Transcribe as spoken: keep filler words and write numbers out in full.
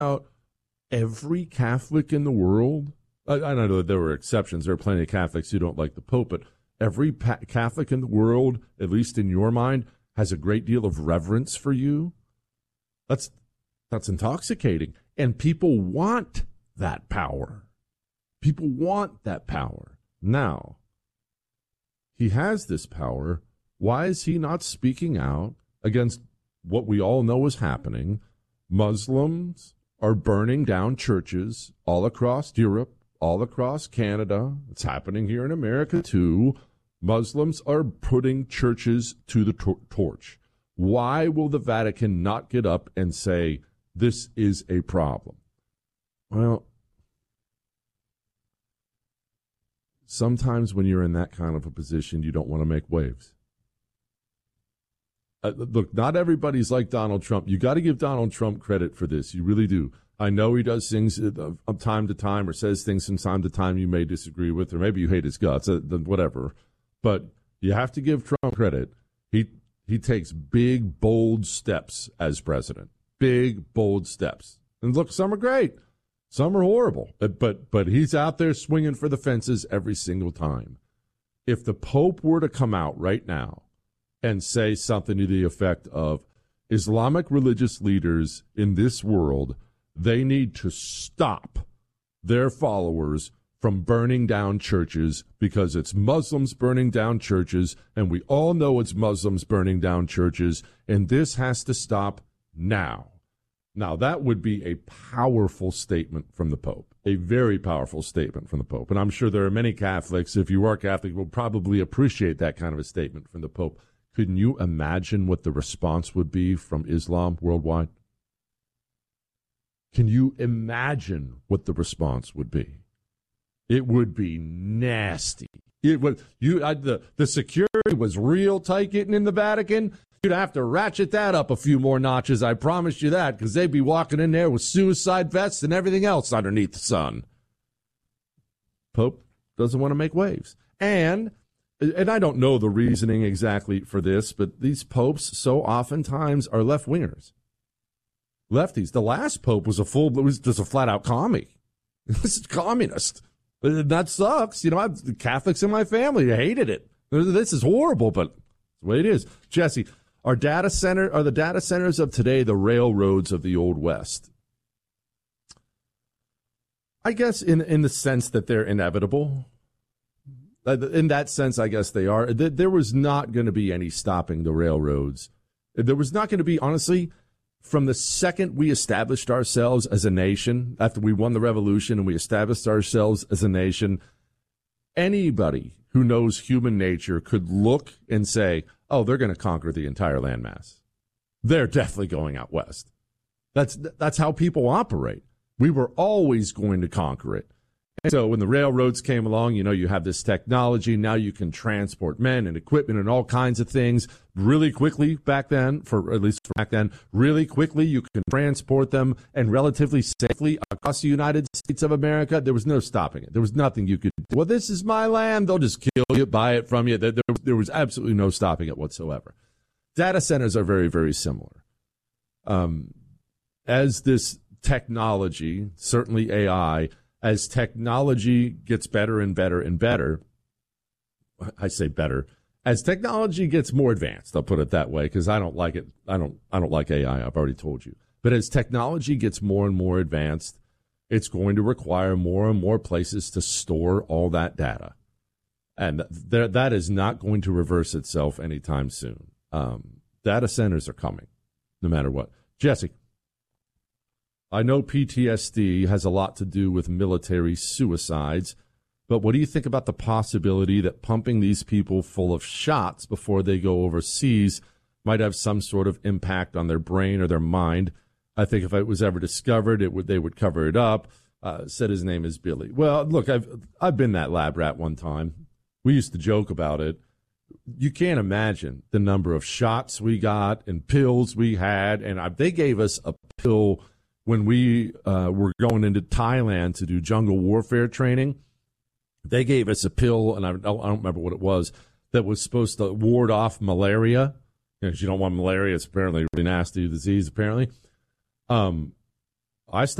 out every Catholic in the world? I, I know that there were exceptions. There are plenty of Catholics who don't like the Pope, but every pa- Catholic in the world, at least in your mind, has a great deal of reverence for you. That's that's intoxicating. And people want that power. People want that power. Now, he has this power. Why is he not speaking out against what we all know is happening? Muslims are burning down churches all across Europe, all across Canada. It's happening here in America, too. Muslims are putting churches to the tor- torch. Why will the Vatican not get up and say, this is a problem? Well, sometimes when you're in that kind of a position, you don't want to make waves. Uh, look, not everybody's like Donald Trump. You got to give Donald Trump credit for this. You really do. I know he does things from time to time or says things from time to time you may disagree with, or maybe you hate his guts, uh, whatever. But you have to give Trump credit. He he takes big, bold steps as president. Big, bold steps. And look, some are great. Some are horrible. But, but, but he's out there swinging for the fences every single time. If the Pope were to come out right now and say something to the effect of Islamic religious leaders in this world, they need to stop their followers from burning down churches because it's Muslims burning down churches, and we all know it's Muslims burning down churches, and this has to stop now. Now, that would be a powerful statement from the Pope, a very powerful statement from the Pope. And I'm sure there are many Catholics, if you are Catholic, will probably appreciate that kind of a statement from the Pope. Couldn't you imagine what the response would be from Islam worldwide? Can you imagine what the response would be? It would be nasty. It would. You I, the the security was real tight getting in the Vatican. You'd have to ratchet that up a few more notches. I promise you that, because they'd be walking in there with suicide vests and everything else underneath the sun. Pope doesn't want to make waves, and and I don't know the reasoning exactly for this, but these popes so oftentimes are left wingers. Lefties. The last pope was a full, was just a flat out commie. He was a communist. That sucks. You know, I have Catholics in my family. I hated it. This is horrible, but it's the way it is. Jesse, are data center, are the data centers of today the railroads of the Old West? I guess in, in the sense that they're inevitable. In that sense, I guess they are. There was not going to be any stopping the railroads. There was not going to be, honestly, from the second we established ourselves as a nation, after we won the revolution and we established ourselves as a nation, anybody who knows human nature could look and say, oh, they're going to conquer the entire landmass. They're definitely going out west. That's that's how people operate. We were always going to conquer it. And so when the railroads came along, you know, you have this technology. Now you can transport men and equipment and all kinds of things really quickly back then, for at least back then, really quickly. You can transport them and relatively safely across the United States of America. There was no stopping it. There was nothing you could do. Well, this is my land. They'll just kill you, buy it from you. There, there, there was absolutely no stopping it whatsoever. Data centers are very, very similar. Um, as this technology, certainly A I, as technology gets better and better and better, I say better, as technology gets more advanced, I'll put it that way, because I don't like it. I don't, I don't like A I. I've already told you. But as technology gets more and more advanced, it's going to require more and more places to store all that data. And there, that is not going to reverse itself anytime soon. Um, data centers are coming, no matter what. Jesse, I know P T S D has a lot to do with military suicides, but what do you think about the possibility that pumping these people full of shots before they go overseas might have some sort of impact on their brain or their mind? I think if it was ever discovered, it would they would cover it up. Uh, said his name is Billy. Well, look, I've I've been that lab rat one time. We used to joke about it. You can't imagine the number of shots we got and pills we had, and I, they gave us a pill when we uh, were going into Thailand to do jungle warfare training. They gave us a pill, and I, I don't remember what it was, that was supposed to ward off malaria. Because you don't want malaria. It's apparently a really nasty disease, apparently. Um, I